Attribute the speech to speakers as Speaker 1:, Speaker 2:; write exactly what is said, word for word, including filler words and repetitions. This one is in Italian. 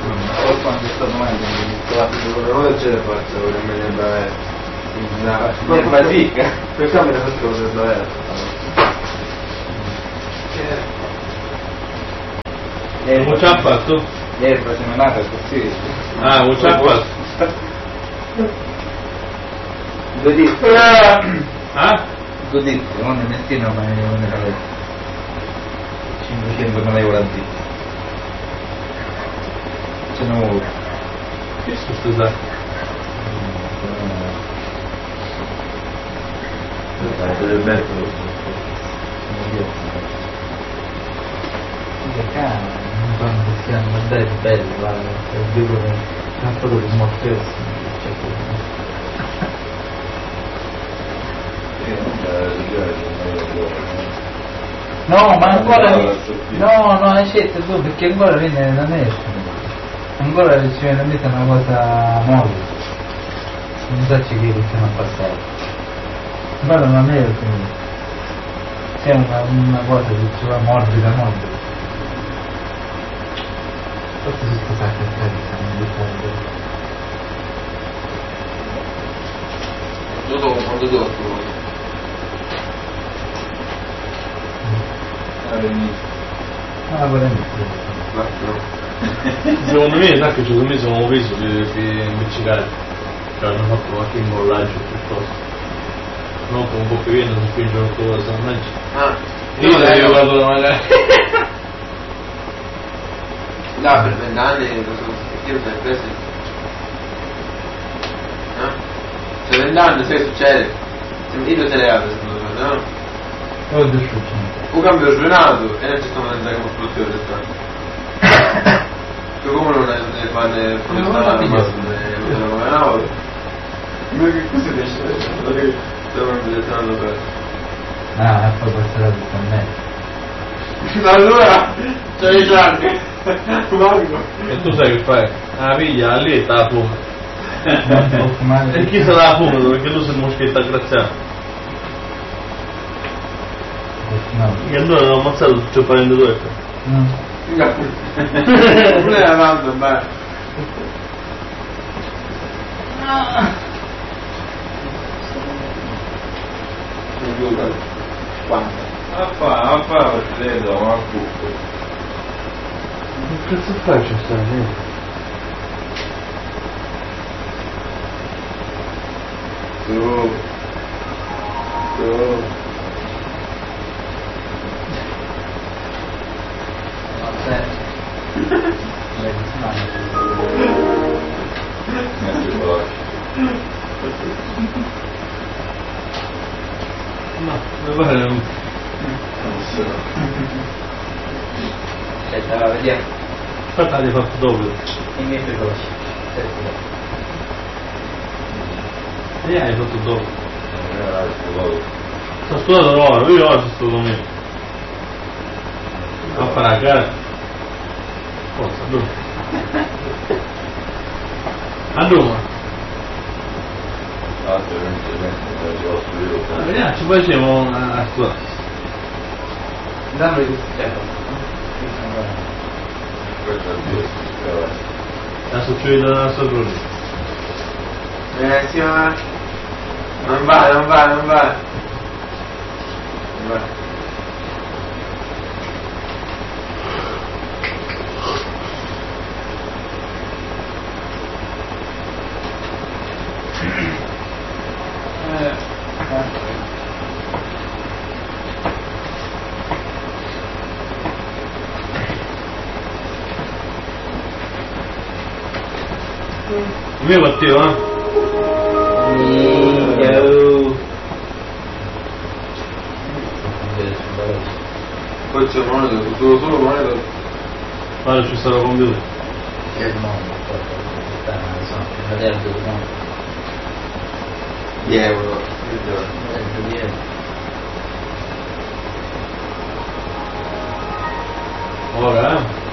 Speaker 1: O quando è stato mai trovato due ore c'è forse ora me ne andare in fatica per camera per cosa da era
Speaker 2: e come ci ha fatto?
Speaker 1: ieri facciamo nata così
Speaker 2: Ah, come ci ha fatto?
Speaker 1: due diti
Speaker 2: ah?
Speaker 1: due diti non è mestino ma non è la cinquecento euro al dito ce ne vuole
Speaker 2: che scusa
Speaker 1: del metodo
Speaker 3: che cane quando siamo belli belli guarda dico che tanto lo smortersi no ma ancora no no è scelta tu perché ancora viene da me ancora ci viene messa una cosa morbida non so che iniziano a passare guarda non è c'è una, una cosa che ci va morbida morbida forse si sta caricando non dipende
Speaker 4: io devo quando devo
Speaker 3: ah veramente
Speaker 2: secondo me sa che ci sono messo un peso per imbeccicare cioè hanno fatto qualche imbollaggio piuttosto non con un po' più pieno si spinge un po' la mangia
Speaker 4: ah
Speaker 2: io l'ho aiutato da magari
Speaker 4: là per vent'anni io mi sono preso no? cioè vent'anni sai succede io lo sarei altro no?
Speaker 3: oh disciuccio
Speaker 4: un cambio svenato e non ci stiamo andando come produttore del tempo tu come non ne fare forestare ma non come una volta ma che cosa dice? stiamo inventando per
Speaker 3: ah poi passerà tutto a me
Speaker 4: allora c'è i gianni Marco
Speaker 2: e tu sai che fai? Ah piglia lì sta la fuma e chi sarà la fuma perché tu sei moschetta graziato
Speaker 3: no
Speaker 2: e allora l'ho ammazzato tutto il parente
Speaker 3: no
Speaker 4: non è avanti ma
Speaker 1: quanto? a fa a fa perché le do a cucco
Speaker 2: che cazzo faccio sta lì?
Speaker 1: su su
Speaker 2: no, mi pare un
Speaker 3: aspetta vediamo
Speaker 2: aspetta l'hai fatto dopo
Speaker 3: i miei precoci
Speaker 2: e hai fatto dopo sto studiato loro io oggi sto con me a fare la gara forza dove? a Roma ah, vediamo ci facciamo a scuola
Speaker 3: dammi questo tempo
Speaker 2: la succede la nostra problema
Speaker 4: eh sì ma non va non va non va non va
Speaker 2: il mio batteva eh?
Speaker 4: poi c'è un monitor solo solo monitor
Speaker 2: guarda ci sarà computer
Speaker 3: il mondo insomma vedere il mondo
Speaker 4: di euro
Speaker 2: ora eh